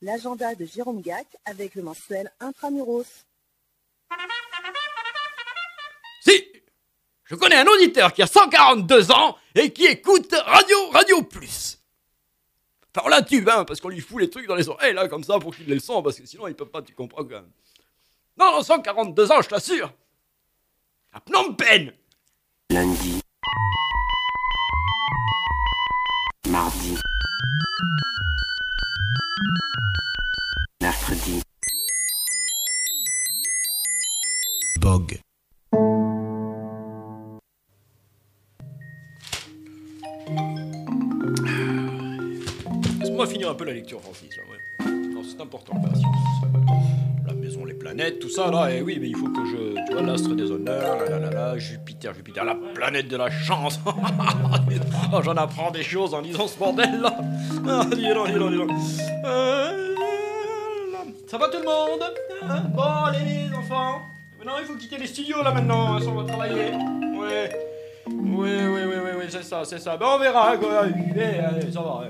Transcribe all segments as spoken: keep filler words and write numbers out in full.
l'agenda de Jérôme Gac avec le mensuel Intramuros. Si, je connais un auditeur qui a cent quarante-deux ans et qui écoute Radio Radio Plus. Enfin, on l'intube, hein, parce qu'on lui fout les trucs dans les oreilles, là, comme ça, pour qu'il les sente, parce que sinon, il peut pas, tu comprends, quand même. Non, non, cent quarante-deux ans, je t'assure. À Phnom Penh. Lundi. Mardi. Mercredi. Bog. Laisse-moi finir un peu la lecture, Francis. Là, ouais. Non, c'est important, la science. La maison, les planètes, tout ça, là. Et oui, mais il faut que je... Tu vois, l'astre des honneurs, là, là, là, là, Jupiter, Jupiter, la planète de la chance. Oh, j'en apprends des choses en lisant ce bordel, là. Ah, dis donc, dis donc, dis donc. Euh, là. Ça va tout le monde, hein? Bon, allez, les enfants. Maintenant, il faut quitter les studios, là, maintenant, hein, si on va travailler. Ouais. Oui, oui, oui, oui, oui, c'est ça, c'est ça. Ben, on verra, quoi. Allez, allez, ça va, ouais.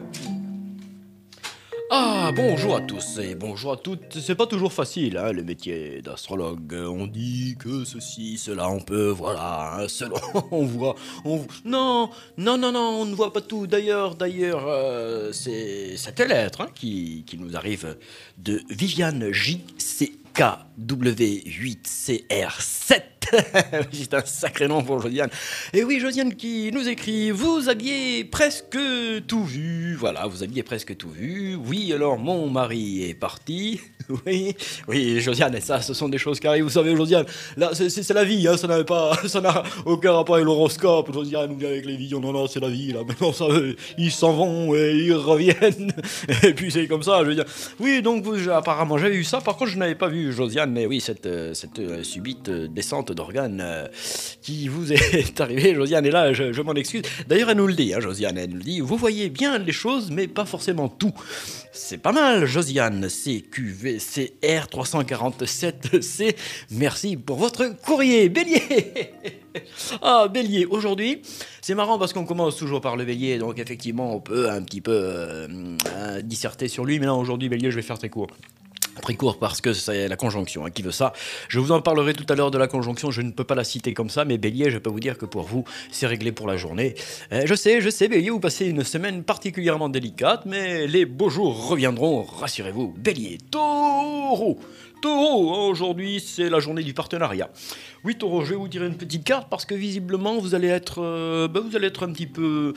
Ah, bonjour à tous et bonjour à toutes. C'est pas toujours facile, hein, le métier d'astrologue. On dit que ceci, cela, on peut, voilà, hein, selon, on voit, on voit. Non, non, non, non, on ne voit pas tout. D'ailleurs, d'ailleurs, euh, c'est cette lettre hein, qui, qui nous arrive de Viviane J C K W huit C R sept. C'est un sacré nom pour Josiane. Et oui, Josiane qui nous écrit: vous aviez presque tout vu. Voilà, vous aviez presque tout vu. Oui, alors mon mari est parti. Oui, oui, Josiane, et ça, ce sont des choses qui arrivent. Vous savez, Josiane, là, c'est, c'est, c'est la vie, hein, ça n'a pas, ça n'a aucun rapport avec l'horoscope. Josiane nous dit avec les visions, non, non, c'est la vie, là. Maintenant, ça, ils s'en vont et ils reviennent. Et puis c'est comme ça, je veux dire. Oui, donc vous, apparemment, j'avais vu ça. Par contre, je n'avais pas vu Josiane, mais oui, cette, cette subite descente d'organes euh, qui vous est arrivée, Josiane. Et là, je, je m'en excuse. D'ailleurs, elle nous le dit, hein, Josiane, elle nous le dit. Vous voyez bien les choses, mais pas forcément tout. C'est pas mal, Josiane. C Q V C R trois cent quarante-sept C. Merci pour votre courrier, Bélier. Ah, Bélier, aujourd'hui, c'est marrant parce qu'on commence toujours par le Bélier, donc effectivement, on peut un petit peu euh, euh, disserter sur lui, mais là, aujourd'hui, Bélier, je vais faire très court. Très court parce que c'est la conjonction hein, qui veut ça. Je vous en parlerai tout à l'heure de la conjonction, je ne peux pas la citer comme ça, mais Bélier, je peux vous dire que pour vous, c'est réglé pour la journée. Euh, je sais, je sais, Bélier, vous passez une semaine particulièrement délicate, mais les beaux jours reviendront, rassurez-vous. Bélier, Taureau, Taureau, aujourd'hui, c'est la journée du partenariat. Oui, Taureau, je vais vous tirer une petite carte parce que visiblement, vous allez être, euh, ben, vous allez être un petit peu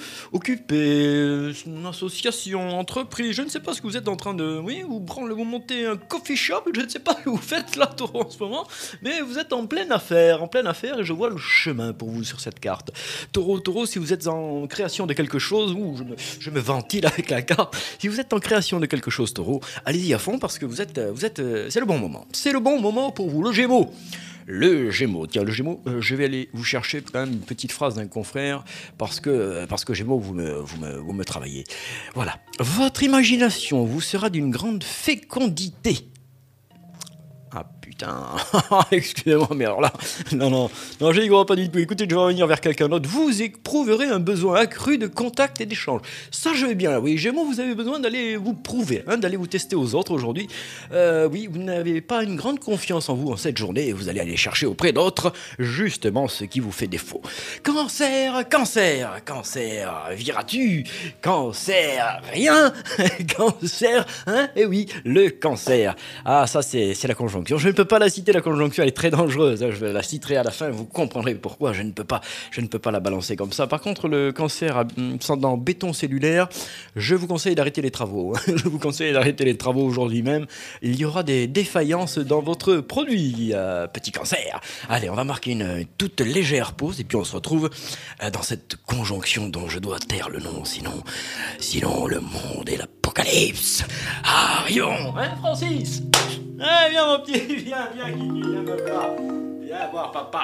occupé, une association, entreprise, je ne sais pas ce que vous êtes en train de... Oui, vous, prendre, vous montez un coffee shop, je ne sais pas ce que vous faites là, Taureau, en ce moment, mais vous êtes en pleine affaire, en pleine affaire, et je vois le chemin pour vous sur cette carte. Taureau, Taureau, si vous êtes en création de quelque chose, ouh, je me, je me ventile avec la carte, si vous êtes en création de quelque chose, Taureau, allez-y à fond parce que vous êtes, vous êtes, c'est le bon moment. C'est le bon moment pour vous, le Gémeaux. Le Gémeaux, tiens, le Gémeaux, euh, je vais aller vous chercher quand même une petite phrase d'un confrère, parce que, parce que Gémeaux, vous me, vous, me, vous me travaillez. Voilà. Votre imagination vous sera d'une grande fécondité. Ah putain, excusez-moi, mais alors là, non, non, non, je n'y crois pas du tout. Écoutez, je vais revenir vers quelqu'un d'autre. Vous éprouverez un besoin accru de contact et d'échange. Ça, je vais bien là, oui. Gémeaux, vous avez besoin d'aller vous prouver, hein, d'aller vous tester aux autres aujourd'hui. Euh, oui, vous n'avez pas une grande confiance en vous en cette journée et vous allez aller chercher auprès d'autres justement ce qui vous fait défaut. Cancer, cancer, cancer, viras-tu? Cancer, rien. Cancer, hein? Eh oui, le cancer. Ah, ça, c'est, c'est la conjonction. Je ne peux pas la citer, la conjonction, elle est très dangereuse. Je la citerai à la fin, vous comprendrez pourquoi. Je ne peux pas, je ne peux pas la balancer comme ça. Par contre, le cancer ascendant béton cellulaire, je vous conseille d'arrêter les travaux. Je vous conseille d'arrêter les travaux aujourd'hui même. Il y aura des défaillances dans votre produit, euh, petit cancer. Allez, on va marquer une, une toute légère pause et puis on se retrouve euh, dans cette conjonction dont je dois taire le nom. Sinon, sinon le monde est l'apocalypse. Arrivons, hein, Francis? Eh, viens mon petit, viens, viens Kiki, viens me voir. Viens voir papa.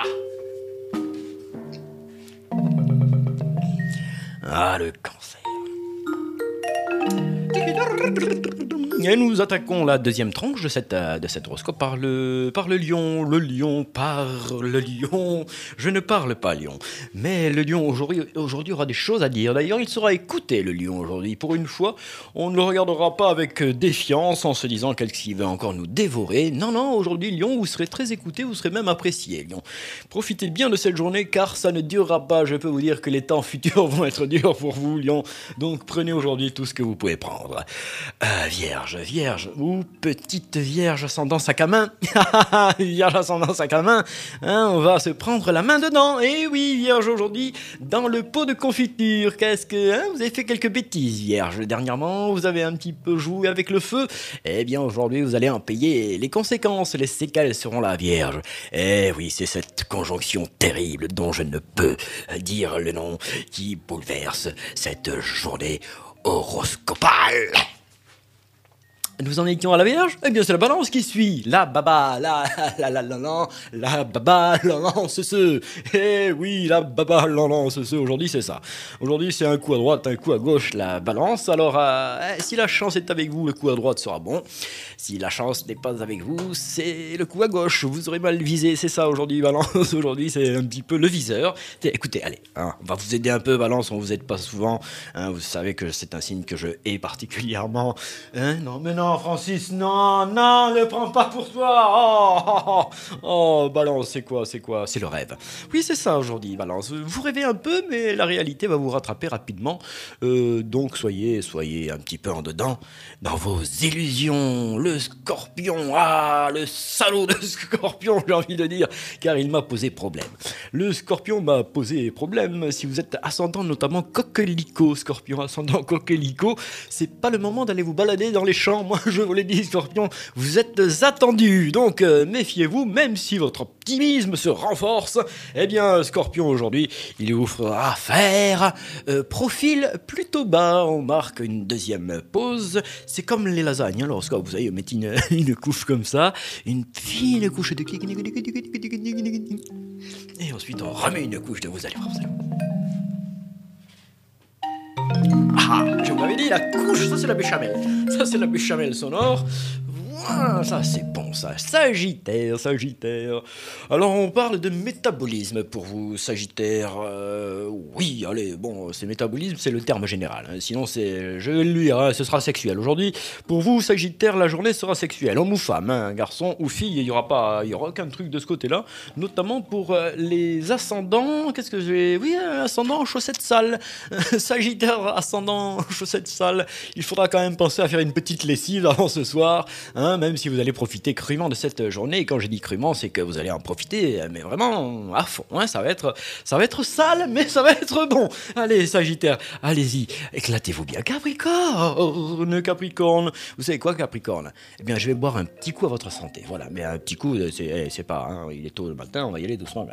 Ah, le cancer. Et nous attaquons la deuxième tranche de cette, euh, de cet horoscope par le, par le lion. Le lion, par le lion. Je ne parle pas lion. Mais le lion aujourd'hui, aujourd'hui aura des choses à dire. D'ailleurs, il sera écouté, le lion, aujourd'hui. Pour une fois, on ne le regardera pas avec défiance en se disant qu'il va encore nous dévorer. Non, non, aujourd'hui, lion, vous serez très écouté, vous serez même apprécié, lion. Profitez bien de cette journée car ça ne durera pas. Je peux vous dire que les temps futurs vont être durs pour vous, lion. Donc prenez aujourd'hui tout ce que vous pouvez prendre. Euh, vierge, vierge, ou petite vierge ascendant sac à main. Vierge ascendant sac à main, hein, on va se prendre la main dedans. Et oui, vierge, aujourd'hui, dans le pot de confiture. Qu'est-ce que... Hein, vous avez fait quelques bêtises, vierge. Dernièrement, vous avez un petit peu joué avec le feu. Eh bien, aujourd'hui, vous allez en payer les conséquences. Les séquelles seront là, vierge. Eh oui, c'est cette conjonction terrible dont je ne peux dire le nom qui bouleverse cette journée horoscopale. Nous en étions à la Vierge. Eh bien, c'est la Balance qui suit. La baba, la la la la la, la baba, la lance ce. Eh oui, la baba, la lance ce. Aujourd'hui, c'est ça. Aujourd'hui, c'est un coup à droite, un coup à gauche, la Balance. Alors, euh, si la chance est avec vous, le coup à droite sera bon. Si la chance n'est pas avec vous, c'est le coup à gauche. Vous aurez mal visé, c'est ça aujourd'hui, Balance. Aujourd'hui, c'est un petit peu le viseur. Écoutez, allez, hein, on va vous aider un peu, Balance. On vous aide pas souvent. Hein, vous savez que c'est un signe que je hais particulièrement. Hein, non, mais non. Non, Francis, non, non, ne prends pas pour toi. Oh, oh, oh, oh, Balance, c'est quoi, c'est quoi? C'est le rêve. Oui, c'est ça aujourd'hui, Balance. Vous rêvez un peu, mais la réalité va vous rattraper rapidement. Euh, donc, soyez, soyez un petit peu en dedans dans vos illusions. Le Scorpion, ah, le salaud de Scorpion, j'ai envie de dire, car il m'a posé problème. Le Scorpion m'a posé problème. Si vous êtes ascendant, notamment coquelicot, Scorpion ascendant coquelicot, c'est pas le moment d'aller vous balader dans les champs. Moi, je vous l'ai dit, Scorpion, vous êtes attendus. Donc, euh, méfiez-vous, même si votre optimisme se renforce. Eh bien, Scorpion, aujourd'hui, il vous fera faire euh, profil plutôt bas. On marque une deuxième pause. C'est comme les lasagnes. Alors, vous savez, on met une, une couche comme ça, une fine couche de... Et ensuite, on remet une couche de... Vous allez voir, vous allez voir. Ah, je vous l'avais dit, la couche, ça c'est la béchamel. Ça c'est la béchamel sonore. Voilà, ça c'est bon ça. Sagittaire, Sagittaire. Alors on parle de métabolisme pour vous, Sagittaire. Euh, oui, allez, bon, c'est métabolisme, c'est le terme général. Hein. Sinon c'est, je vais le lire, hein, ce sera sexuel. Aujourd'hui, pour vous, Sagittaire, la journée sera sexuelle. Homme ou femme, hein, garçon ou fille, il n'y aura pas, il y aura aucun truc de ce côté-là. Notamment pour euh, les ascendants, qu'est-ce que je vais... Oui, euh, ascendant chaussettes sales. Sagittaire, ascendant chaussettes sales. Il faudra quand même penser à faire une petite lessive avant ce soir, hein. Même si vous allez profiter crûment de cette journée. Et quand je dis crûment, c'est que vous allez en profiter, mais vraiment à fond. Hein. Ça va être, ça va être sale, mais ça va être bon. Allez, Sagittaire, allez-y, éclatez-vous bien. Capricorne, Capricorne. Vous savez quoi, Capricorne? Eh bien, je vais boire un petit coup à votre santé. Voilà, mais un petit coup, c'est, c'est pas. Hein, il est tôt le matin, on va y aller doucement.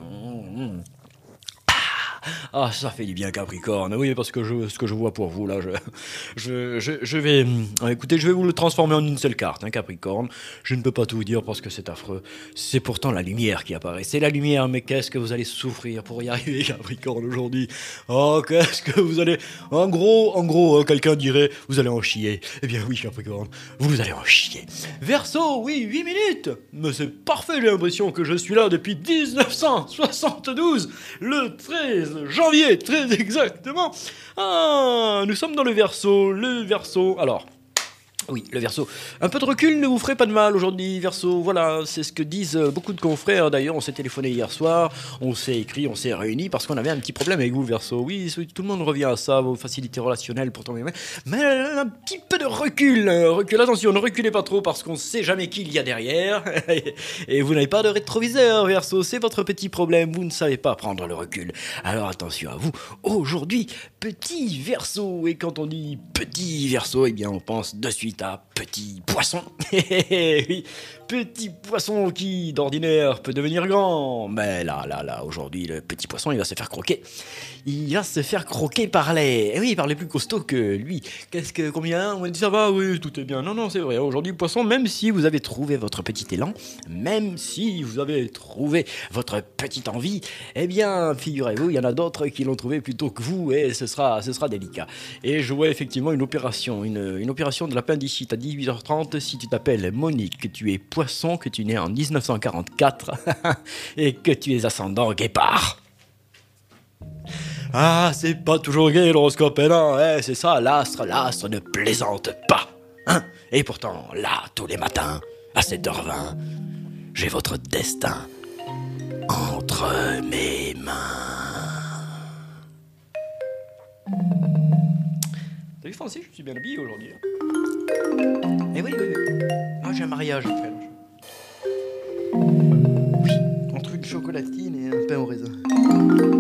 Ah, ça fait du bien, Capricorne. Oui, parce que je, ce que je vois pour vous, là, je, je, je, je vais... Écoutez, je vais vous le transformer en une seule carte, hein, Capricorne. Je ne peux pas tout vous dire parce que c'est affreux. C'est pourtant la lumière qui apparaît. C'est la lumière, mais qu'est-ce que vous allez souffrir pour y arriver, Capricorne, aujourd'hui? Oh, qu'est-ce que vous allez... En gros, en gros, hein, quelqu'un dirait, vous allez en chier. Eh bien oui, Capricorne, vous allez en chier. Verseau, oui, huit minutes. Mais c'est parfait, j'ai l'impression que je suis là depuis dix-neuf cent soixante-douze, le treize janvier, très exactement. Ah, nous sommes dans le Verseau, le Verseau. Alors, oui, le Verseau. Un peu de recul ne vous ferait pas de mal aujourd'hui, Verseau. Voilà, c'est ce que disent beaucoup de confrères. D'ailleurs, on s'est téléphoné hier soir, on s'est écrit, on s'est réunis parce qu'on avait un petit problème avec vous, Verseau. Oui, tout le monde revient à ça, vos facilités relationnelles pour tomber. Mais un petit peu de recul. Recul, attention, ne reculez pas trop parce qu'on ne sait jamais qui il y a derrière. Et vous n'avez pas de rétroviseur, Verseau. C'est votre petit problème. Vous ne savez pas prendre le recul. Alors attention à vous. Aujourd'hui, petit Verseau. Et quand on dit petit Verseau, eh bien, on pense de suite à petit poisson. Oui, petit poisson qui d'ordinaire peut devenir grand, mais là là là aujourd'hui le petit poisson il va se faire croquer il va se faire croquer par les oui par les plus costauds que lui. Qu'est-ce que combien? On dit ça va, oui, tout est bien. Non non, c'est vrai, aujourd'hui poisson, même si vous avez trouvé votre petit élan, même si vous avez trouvé votre petite envie, eh bien figurez-vous, il y en a d'autres qui l'ont trouvé plutôt que vous et ce sera ce sera délicat. Et je vois effectivement une opération une, une opération de la peine d'ici à dix-huit heures trente, si tu t'appelles Monique, que tu es poisson, que tu es né en dix-neuf cent quarante-quatre et que tu es ascendant guépard. Ah, c'est pas toujours gay l'horoscope, hein, non, eh, c'est ça, l'astre, l'astre ne plaisante pas. Hein. Et pourtant, là, tous les matins, à sept heures vingt, j'ai votre destin entre mes mains. T'as vu, Francis, je suis bien habillé aujourd'hui. Eh oui, oui, oui. Ah, j'ai un mariage après. Oui, entre une chocolatine et un pain au raisin.